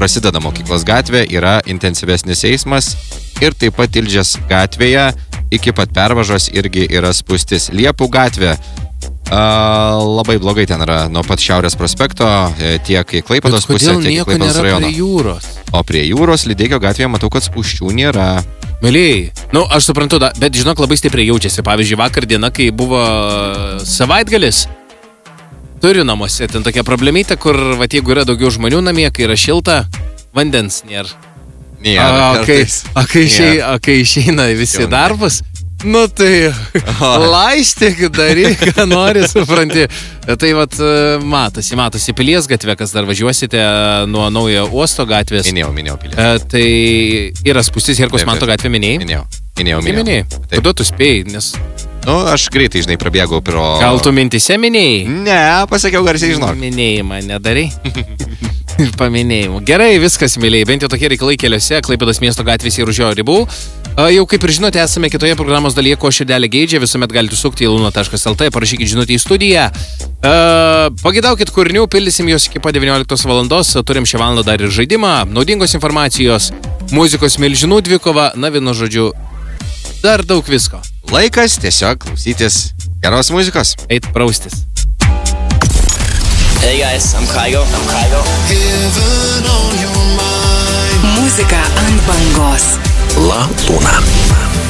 prasideda Mokyklos gatvė, yra intensyvesnis eismas ir taip pat Tilžės gatvėje iki pat pervažos irgi yra spūstis. Liepų gatvė labai blogai ten yra nuo pat Šiaurės prospekto, tiek į Klaipėdos pusę, tiek į Klaipėdos rajoną. Prie jūros? O prie jūros Lydeikio gatvėje matau, kad spūsčių nėra. Mėlyjei, aš suprantu, bet žinok, labai stipriai jaučiasi. Pavyzdžiui, vakar diena, kai buvo savaitgalis, turiu namuose ten tokia problemytė, kur, jeigu yra daugiau žmonių namie, kai yra šilta, vandens nėra. Kai išeina visi darbus, tai laistyk, daryk, ką nori, supranti. Tai matosi Pilies gatvė, kas dar važiuosite nuo naujo uosto gatvės. Minėjau Pilies. Tai yra spūstis Herkaus Manto gatvė, minėjai? Minėjai. Kodėl tu spėjai, nes... Aš greitai, prabėgau pro... Gal tu mintise minėjai? Ne, pasakiau garsiai, žinok. Minėjimą nedarai? Ir paminėjimų. Gerai, viskas, mėlyjei. Bent jau tokie reikalai keliuose, Klaipėdos miesto gatvėse ir už jo ribų. Jau kaip ir žinote, esame kitoje programos dalyje, ko širdelė geidžia. Visuomet galite sukti į luna.lt, parašykite žinutę į studiją. Pagidaukit kūrinių, pildysim juos iki po 19 valandos. Turim šią valandą dar ir žaidimą, naudingos informacijos, muzikos milžinų dvikova, vienu žodžiu, dar daug visko. Laikas tiesiog klausytis geros muzikos. Eit praustis. Hey guys, I'm Kygo. Muzika ant bangos. La Luna.